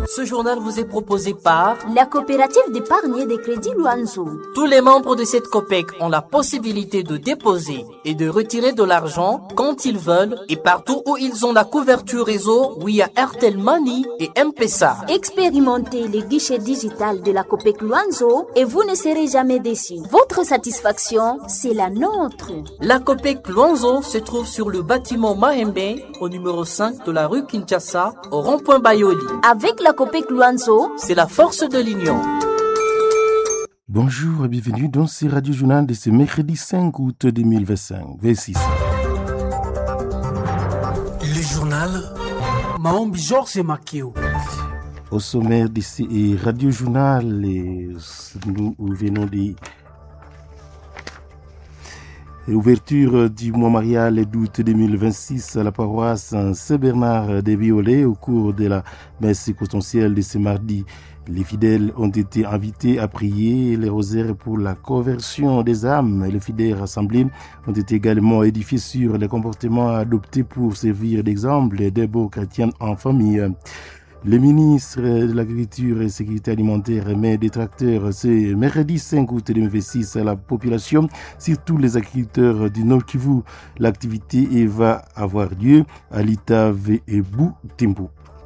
Ce journal vous est proposé par la coopérative d'épargne et de crédit Luanzo. Tous les membres de cette COPEC ont la possibilité de déposer et de retirer de l'argent quand ils veulent et partout où ils ont la couverture réseau via Airtel Money et M-Pesa. Expérimentez les guichets digital de la COPEC Luanzo et vous ne serez jamais déçus. Votre satisfaction, c'est la nôtre. La COPEC Luanzo se trouve sur le bâtiment Mahembe au numéro 5 de la rue Kinshasa au rond-point Bayoli. Avec la COPEC Luanzo, c'est la force de l'union. Bonjour et bienvenue dans ce radio journal de ce mercredi 5 août 2025. V6. Le journal Maombi Georges Makeo. Au sommaire de ce radio journal, nous venons de l'ouverture du mois marial d'août 2026 à la paroisse Saint-Bernard des Violets au cours de la messe circonstancielle de ce mardi. Les fidèles ont été invités à prier les rosaires pour la conversion des âmes. Les fidèles rassemblés ont été également édifiés sur les comportements adoptés pour servir d'exemple des beaux chrétiens en famille. Le ministre de l'Agriculture et de la Sécurité alimentaire met des tracteurs ce mercredi 5 août 2026 à la population, surtout les agriculteurs du Nord Kivu. L'activité va avoir lieu à Litave et Boutembo.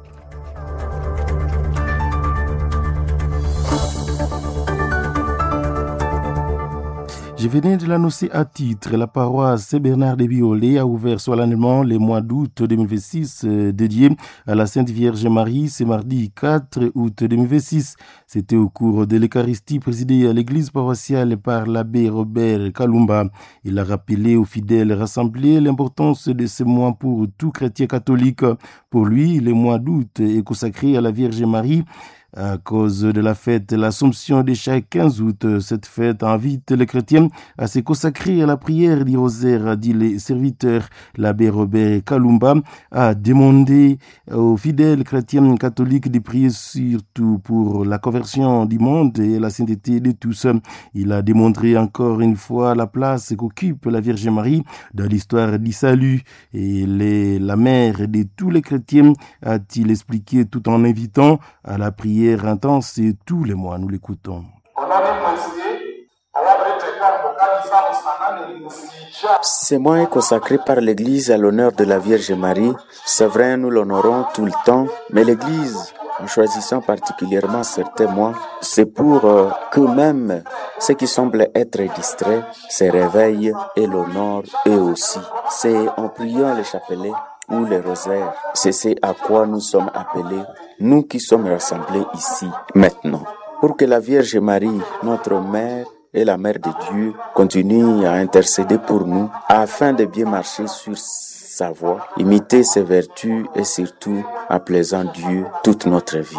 Je venais de l'annoncer à titre. La paroisse Saint-Bernard des Violets a ouvert solennellement le mois d'août 2026 dédié à la Sainte Vierge Marie ce mardi 4 août 2026. C'était au cours de l'Eucharistie présidée à l'église paroissiale par l'abbé Robert Kalumba. Il a rappelé aux fidèles rassemblés l'importance de ce mois pour tout chrétien catholique. Pour lui, le mois d'août est consacré à la Vierge Marie. À cause de la fête de l'Assomption de chaque 15 août, cette fête invite les chrétiens à se consacrer à la prière du rosaire, a dit les serviteurs. L'abbé Robert Kalumba a demandé aux fidèles chrétiens catholiques de prier surtout pour la conversion du monde et la sainteté de tous. Il a démontré encore une fois la place qu'occupe la Vierge Marie dans l'histoire du salut et la mère de tous les chrétiens, a-t-il expliqué tout en invitant à la prière intense et tous les mois. Nous l'écoutons. Ce mois est consacré par l'Église à l'honneur de la Vierge Marie. C'est vrai, nous l'honorons tout le temps, mais l'Église, en choisissant particulièrement certains mois, c'est pour que même ceux qui semblent être distraits se réveillent et l'honorent eux aussi. C'est en priant les chapelets ou les rosaires. C'est ce à quoi nous sommes appelés, nous qui sommes rassemblés ici, maintenant. Pour que la Vierge Marie, notre mère et la mère de Dieu, continue à intercéder pour nous, afin de bien marcher sur sa voie, imiter ses vertus et surtout à plaisant Dieu toute notre vie.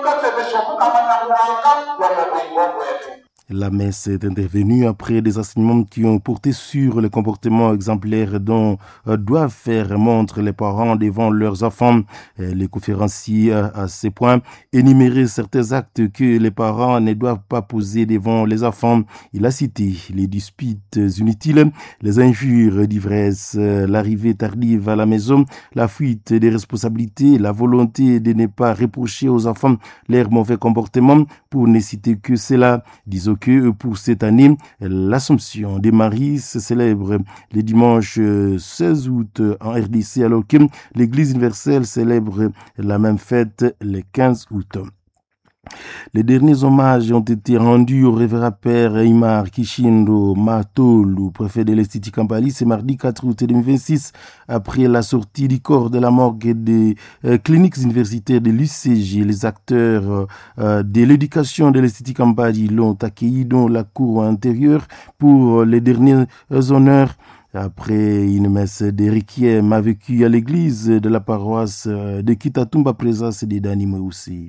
La messe est intervenue après des enseignements qui ont porté sur le comportement exemplaire dont doivent faire montre les parents devant leurs enfants. Les conférenciers, à ce point, énuméraient certains actes que les parents ne doivent pas poser devant les enfants. Il a cité les disputes inutiles, les injures d'ivresse, l'arrivée tardive à la maison, la fuite des responsabilités, la volonté de ne pas reprocher aux enfants leur mauvais comportement, pour ne citer que cela. Disons que pour cette année, l'Assomption de Marie se célèbre le dimanche 16 août en RDC, alors que l'Église universelle célèbre la même fête le 15 août. Les derniers hommages ont été rendus au révérend père Aymar Kishindo Matolu, préfet de l'Institut Kampali, ce mardi 4 août 2026, après la sortie du corps de la morgue des cliniques universitaires de l'UCG. Les acteurs de l'éducation de l'Institut Kampali l'ont accueilli dans la cour intérieure pour les derniers honneurs. Après une messe de requiem a vécu à l'église de la paroisse de Kitatumba, présence des Danimo aussi.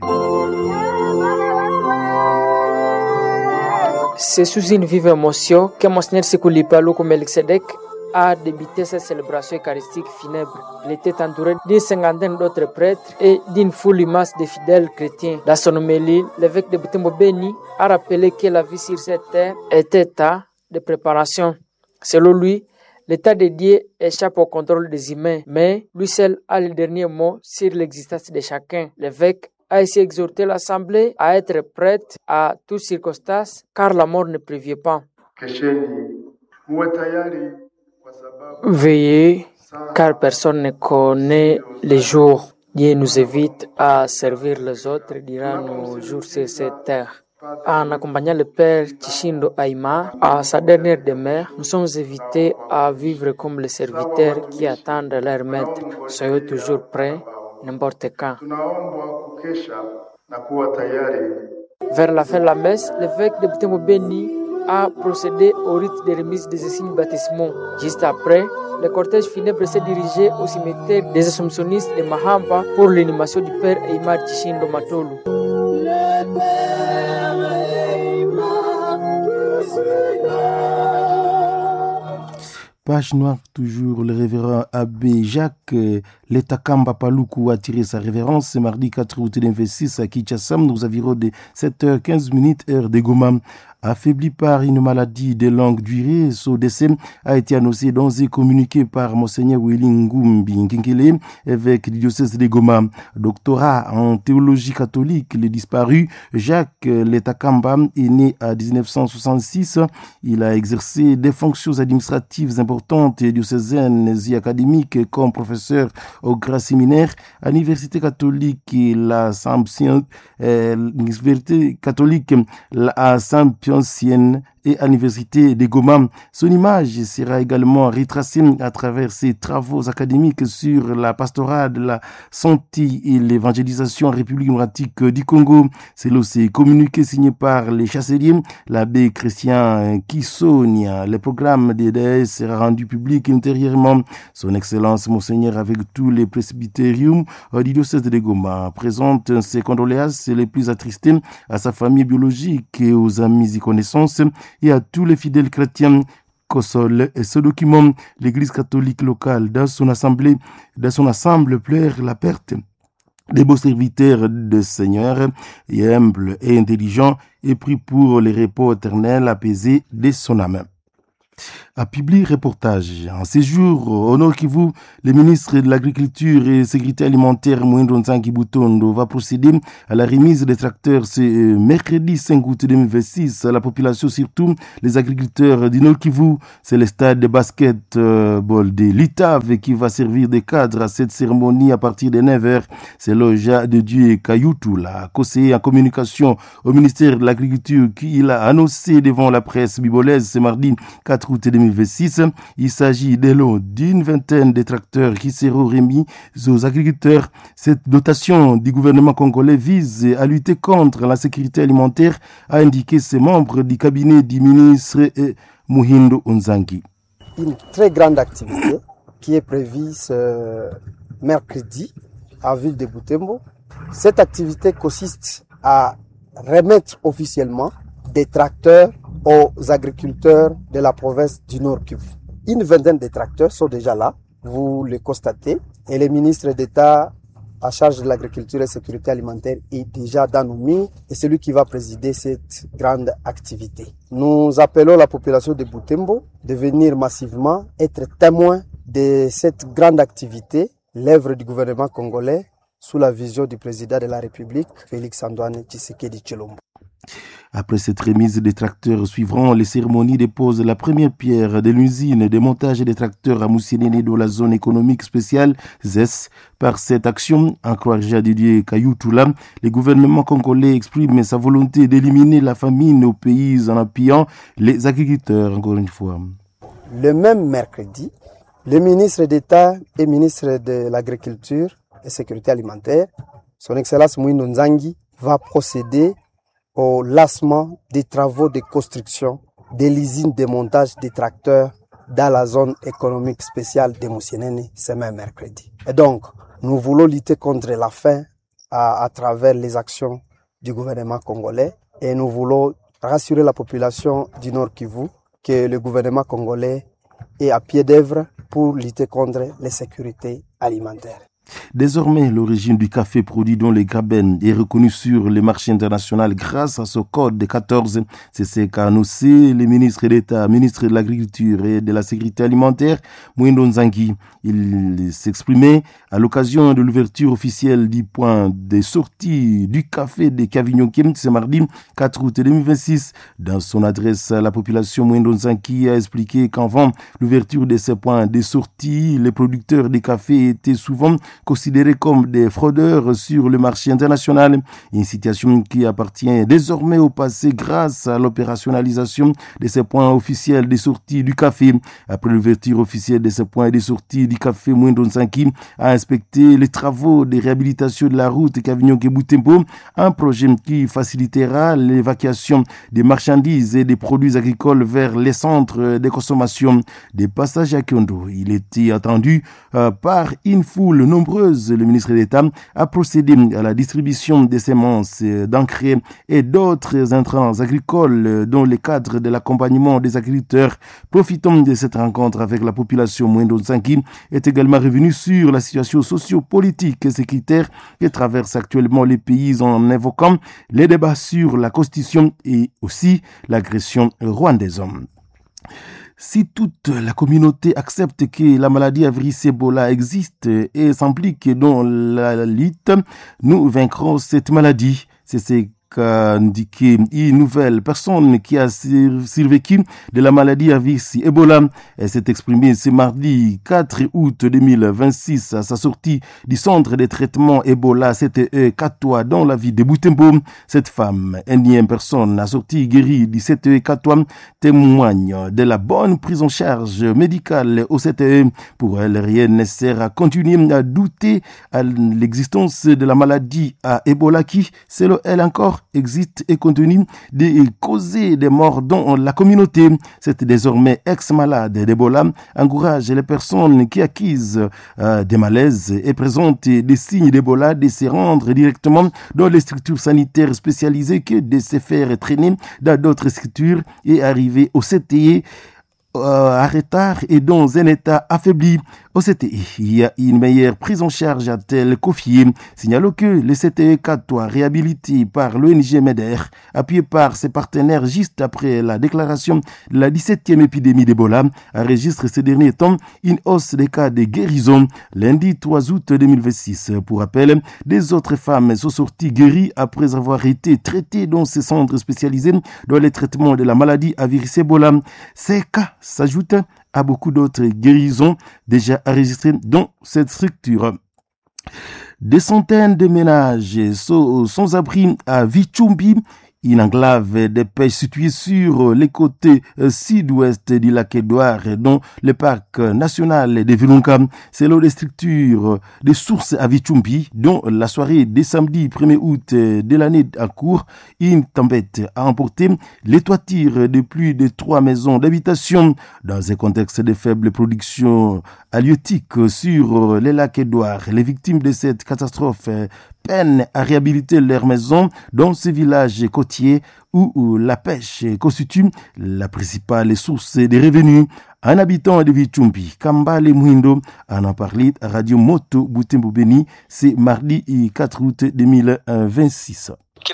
C'est sous une vive émotion que Monseigneur Sékou Lipaloku Melchizedek a débuté cette célébration eucharistique funèbre. Il était entouré d'une cinquantaine d'autres prêtres et d'une foule immense de fidèles chrétiens. Dans son homélie, l'évêque de Butembo Béni a rappelé que la vie sur cette terre était état de préparation. Selon lui, l'état de Dieu échappe au contrôle des humains, mais lui seul a le dernier mot sur l'existence de chacun. L'évêque a aussi exhorté l'Assemblée à être prête à toutes circonstances, car la mort ne prévient pas. Veillez, car personne ne connaît les jours. Dieu nous invite à servir les autres durant nos jours sur cette terre. En accompagnant le Père Tshindo Aima à sa dernière demeure, nous sommes invités à vivre comme les serviteurs qui attendent leur maître. Soyez toujours prêts, n'importe quand. Vers la fin de la messe, l'évêque de Butembo Beni a procédé au rite de remise des signes baptismaux. Juste après, le cortège funèbre s'est dirigé au cimetière des Assomptionnistes de Mahamba pour l'inhumation du Père Aimar Tshindo Matolu. Page noire, toujours, le révérend abbé Jacques Letakamba Paluku a tiré sa révérence ce mardi 4 août 2026 à Kinshasa, aux environs de 7h15 heure de Goma. Affaibli par une maladie de longue durée, son décès a été annoncé dans un communiqué par Monseigneur Willy Ngumbi Nkinkele, évêque du diocèse de Goma. Doctorat en théologie catholique, le disparu Jacques Letakamba est né à 1966. Il a exercé des fonctions administratives importantes diocésaines et académiques comme professeur au grand séminaire à l'Université catholique la Saint-Pion, l'Université catholique la Saint-Pion et à l'Université de Goma. Son image sera également retracée à travers ses travaux académiques sur la pastorale de la santé et l'évangélisation en République démocratique du Congo. C'est là aussi communiqué signé par les chanceliers, l'abbé Christian Kissonia. Le programme des DES sera rendu public ultérieurement. Son Excellence Monseigneur, avec tous les presbytériums du diocèse de Goma, présente ses condoléances les plus attristées à sa famille biologique et aux amis et connaissances et à tous les fidèles chrétiens. Console et ce document, l'Église catholique locale dans son assemblée pleure la perte des beaux serviteurs de Seigneur et humbles et intelligents et prie pour les repos éternels apaisés de son âme. À publier reportage. En séjour au Nord Kivu, le ministre de l'Agriculture et Sécurité alimentaire Moindou Nzangi Butondo va procéder à la remise des tracteurs ce mercredi 5 août 2026 à la population, surtout les agriculteurs du Nord Kivu. C'est le stade de basketball de l'ITAV qui va servir de cadre à cette cérémonie à partir de 9h. C'est Loja de Dieu Kayoutou, la conseiller en communication au ministère de l'Agriculture, qui l'a annoncé devant la presse bibolaise ce mardi 4 août 2026. Il s'agit dès lors d'une vingtaine de tracteurs qui seront remis aux agriculteurs. Cette dotation du gouvernement congolais vise à lutter contre la sécurité alimentaire, a indiqué ses membres du cabinet du ministre Mohindo Nzangi. Une très grande activité qui est prévue ce mercredi à Ville de Butembo. Cette activité consiste à remettre officiellement des tracteurs aux agriculteurs de la province du Nord Kivu. Une vingtaine de tracteurs sont déjà là, vous le constatez, et le ministre d'État à charge de l'agriculture et de la sécurité alimentaire est déjà dans nos mains et c'est lui qui va présider cette grande activité. Nous appelons la population de Butembo de venir massivement être témoins de cette grande activité, l'œuvre du gouvernement congolais sous la vision du président de la République, Félix Antoine Tshisekedi Tshilombo. Après cette remise des tracteurs suivront les cérémonies dépose la première pierre de l'usine de montage des tracteurs à Moussinene dans la zone économique spéciale ZES. Par cette action, en croire Didier Kayoutoula, le gouvernement congolais exprime sa volonté d'éliminer la famine au pays en appuyant les agriculteurs, encore une fois. Le même mercredi, le ministre d'État et ministre de l'Agriculture et Sécurité alimentaire, son Excellence Mohindo Nzangi, va procéder au lancement des travaux de construction de l'usine de montage des tracteurs dans la zone économique spéciale de Moussinene ce même mercredi. Et donc, nous voulons lutter contre la faim à travers les actions du gouvernement congolais et nous voulons rassurer la population du Nord Kivu que le gouvernement congolais est à pied d'œuvre pour lutter contre l'insécurité alimentaire. Désormais, l'origine du café produit dans les Graben est reconnue sur les marchés internationaux grâce à ce code de 14. C'est ce qu'a annoncé le ministre d'État, ministre de l'Agriculture et de la Sécurité alimentaire, Mwindo Nzangi. Il s'exprimait à l'occasion de l'ouverture officielle du point de sortie du café de Cavignon Kim ce mardi 4 août 2026. Dans son adresse à la population, Mwindo Nzangi a expliqué qu'avant l'ouverture de ces points de sortie, les producteurs de café étaient souvent considérés comme des fraudeurs sur le marché international. Une situation qui appartient désormais au passé grâce à l'opérationnalisation de ces points officiels de sortie du café. Après l'ouverture officielle de ces points de sortie du café, Mwindo Nzangi a inspecté les travaux de réhabilitation de la route Cavignon-Boutembo, un projet qui facilitera l'évacuation des marchandises et des produits agricoles vers les centres de consommation des passages à Kyondo. Il était attendu par une foule nombreuse. Le ministre d'État a procédé à la distribution des semences, d'engrais et d'autres intrants agricoles dans le cadre de l'accompagnement des agriculteurs. Profitant de cette rencontre avec la population, Mwindo Nzangi est également revenu sur la situation socio-politique et sécuritaire que traverse actuellement les pays en évoquant les débats sur la Constitution et aussi l'agression rwandaise. Si toute la communauté accepte que la maladie à virus Ebola existe et s'implique dans la lutte, nous vaincrons cette maladie. C'est ce qu'a indiqué une nouvelle personne qui a survécu de la maladie à virus Ebola. Elle s'est exprimée ce mardi 4 août 2026 à sa sortie du centre de traitement Ebola CTE Katwa dans la ville de Boutembo. Cette femme, énième personne assortie guérie du CTE Katwa, témoigne de la bonne prise en charge médicale au CTE. Pour elle, rien ne sert à continuer à douter à l'existence de la maladie à Ebola qui, selon elle encore, existe et continue de causer des morts dans la communauté. Cette désormais ex-malade d'Ebola encourage les personnes qui acquisent des malaises et présentent des signes d'Ebola de se rendre directement dans les structures sanitaires spécialisées que de se faire traîner dans d'autres structures et arriver au CTE à retard et dans un état affaibli. Au CTE, il y a une meilleure prise en charge, a-t-elle confié. Signalons que le CTE Katwa, réhabilité par l'ONG MEDER, appuyé par ses partenaires juste après la déclaration de la 17e épidémie d'Ebola, enregistre ces derniers temps une hausse des cas de guérison. Lundi 3 août 2026, pour rappel, des autres femmes sont sorties guéries après avoir été traitées dans ces centres spécialisés dans le traitement de la maladie à virus Ebola. Ces cas s'ajoutent à beaucoup d'autres guérisons déjà enregistrées dans cette structure. Des centaines de ménages sont sans abri à Vichumbi, une enclave de pêche située sur les côtés sud-ouest du lac Édouard, dans le parc national de Virunga. Selon les structures des sources à Vichumbi, dont la soirée des samedi 1er août de l'année en cours, une tempête a emporté les toitures de plus de 3 maisons d'habitation. Dans un contexte de faible production halieutique sur le lac Édouard, les victimes de cette catastrophe peinent à réhabiliter leurs maisons dans ces villages côtiers où la pêche constitue la principale source de revenus. Un habitant de Vichumbi, Kambale Mwindo, en a parlé à Radio Moto Butembo Beni, c'est mardi 4 août 2026.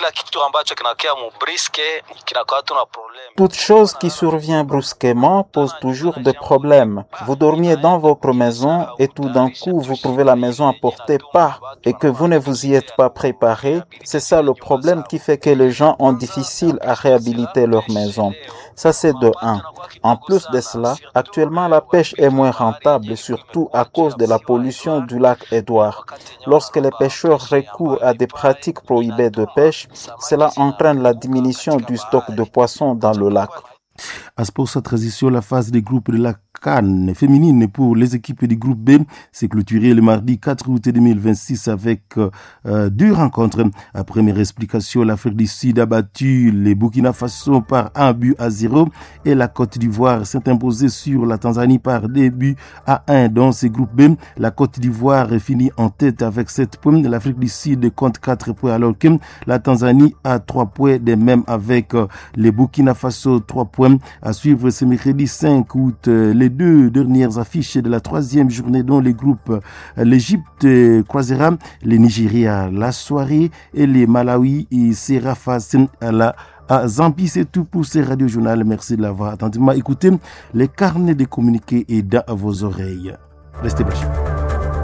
Toute chose qui survient brusquement pose toujours des problèmes. Vous dormiez dans votre maison et tout d'un coup vous trouvez la maison à portée pas et que vous ne vous y êtes pas préparé. C'est ça le problème qui fait que les gens ont difficile à réhabiliter leur maison. Ça c'est de 1. En plus de cela, actuellement la pêche est moins rentable, surtout à cause de la pollution du lac Édouard. Lorsque les pêcheurs recourent à des pratiques prohibées de pêche, cela entraîne la diminution du stock de poissons dans le lac. Pour sa transition, la phase des groupes de la CAN féminine pour les équipes du groupe B s'est clôturée le mardi 4 août 2026 avec 2 rencontres. À première explication, l'Afrique du Sud a battu les Burkina Faso par 1-0 et la Côte d'Ivoire s'est imposée sur la Tanzanie par 2-1 dans ce groupe B. La Côte d'Ivoire finit en tête avec 7 points. L'Afrique du Sud compte 4 points alors que la Tanzanie a 3 points, de même avec les Burkina Faso 3 points. À suivre ce mercredi 5 août, les deux dernières affiches de la troisième journée dont les groupes l'Égypte croisera le Nigeria la soirée et les Malawi et Serafacin à Zambie. C'est tout pour ces radio-journal. Merci de l'avoir attentivement écouté. Les carnets de communiqués et dans vos oreilles. Restez branchés.